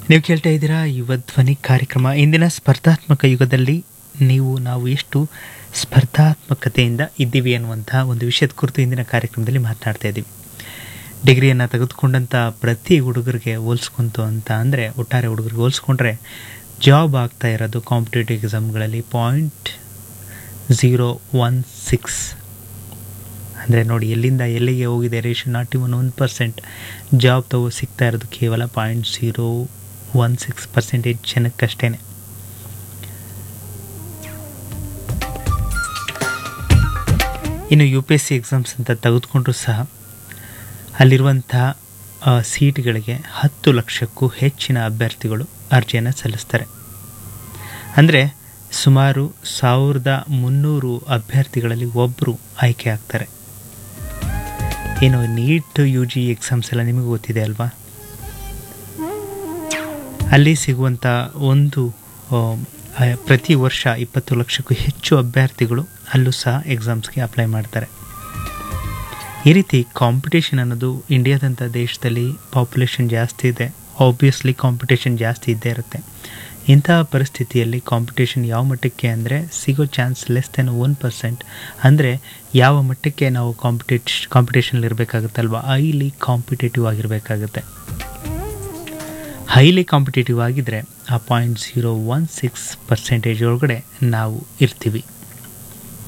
ನೀವು ಕೇಳ್ತಾ ಇದ್ದೀರಾ ಯುವ ಧ್ವನಿ ಕಾರ್ಯಕ್ರಮ. ಇಂದಿನ ಸ್ಪರ್ಧಾತ್ಮಕ ಯುಗದಲ್ಲಿ ನಾವು ಎಷ್ಟು ಸ್ಪರ್ಧಾತ್ಮಕತೆಯಿಂದ ಇದ್ದೀವಿ ಅನ್ನುವಂಥ ಒಂದು ವಿಷಯದ ಕುರಿತು ಇಂದಿನ ಕಾರ್ಯಕ್ರಮದಲ್ಲಿ ಮಾತನಾಡ್ತಾ ಇದ್ದೀವಿ. ಡಿಗ್ರಿಯನ್ನು ತೆಗೆದುಕೊಂಡಂಥ ಪ್ರತಿ ಹುಡುಗರಿಗೆ ಹೋಲಿಸ್ಕೊಂತು ಅಂತ ಅಂದರೆ, ಒಟ್ಟಾರೆ ಹುಡುಗರಿಗೆ ಹೋಲಿಸ್ಕೊಂಡ್ರೆ ಜಾಬ್ ಆಗ್ತಾ ಇರೋದು ಕಾಂಪಿಟೇಟಿವ್ ಎಕ್ಸಾಮ್ಗಳಲ್ಲಿ 0.016. ಅಂದರೆ ನೋಡಿ, ಎಲ್ಲಿಂದ ಎಲ್ಲಿಗೆ ಹೋಗಿದೆ ರೇಷನ್. Not even 1%. ಜಾಬ್ ಸಿಗ್ತಾ ಇರೋದು ಕೇವಲ 0.016% ಜನಕ್ಕಷ್ಟೇ. ಇನ್ನು UPSC ಎಕ್ಸಾಮ್ಸ್ ಅಂತ ತೆಗೆದುಕೊಂಡ್ರೂ ಸಹ ಅಲ್ಲಿರುವಂತಹ ಸೀಟ್ಗಳಿಗೆ 10 ಲಕ್ಷಕ್ಕೂ ಹೆಚ್ಚಿನ ಅಭ್ಯರ್ಥಿಗಳು ಅರ್ಜಿಯನ್ನು ಸಲ್ಲಿಸ್ತಾರೆ. ಅಂದರೆ ಸುಮಾರು 1300 ಅಭ್ಯರ್ಥಿಗಳಲ್ಲಿ ಒಬ್ಬರು ಆಯ್ಕೆ ಆಗ್ತಾರೆ. ಏನು ನೀಟ್ UG ಎಕ್ಸಾಮ್ಸ್ ಎಲ್ಲ ನಿಮಗೆ ಗೊತ್ತಿದೆ ಅಲ್ವಾ? ಅಲ್ಲಿ ಸಿಗುವಂಥ ಪ್ರತಿ ವರ್ಷ 20 ಲಕ್ಷಕ್ಕೂ ಹೆಚ್ಚು ಅಭ್ಯರ್ಥಿಗಳು ಅಲ್ಲೂ ಸಹ ಎಕ್ಸಾಮ್ಸ್ಗೆ ಅಪ್ಲೈ ಮಾಡ್ತಾರೆ. ಈ ರೀತಿ ಕಾಂಪಿಟೇಷನ್ ಅನ್ನೋದು ಇಂಡಿಯಾದಂಥ ದೇಶದಲ್ಲಿ ಪಾಪ್ಯುಲೇಷನ್ ಜಾಸ್ತಿ ಇದೆ. ಆಬ್ವಿಯಸ್ಲಿ ಕಾಂಪಿಟೇಷನ್ ಜಾಸ್ತಿ ಇದ್ದೇ ಇರುತ್ತೆ. ಇಂತಹ ಪರಿಸ್ಥಿತಿಯಲ್ಲಿ ಕಾಂಪಿಟೇಷನ್ ಯಾವ ಮಟ್ಟಕ್ಕೆ ಅಂದರೆ, ಸಿಗೋ ಚಾನ್ಸ್ ಲೆಸ್ ದೆನ್ 1%. ಅಂದರೆ ಯಾವ ಮಟ್ಟಕ್ಕೆ ನಾವು ಕಾಂಪಿಟೇಷನಲ್ಲಿ ಇರಬೇಕಾಗುತ್ತಲ್ವ, ಹೈಲಿ ಕಾಂಪಿಟೇಟಿವ್ ಆಗಿರಬೇಕಾಗುತ್ತೆ. ಹೈಲಿ ಕಾಂಪಿಟೇಟಿವ್ ಆಗಿದ್ದರೆ ಆ 0.016% ಒಳಗಡೆ ನಾವು ಇರ್ತೀವಿ.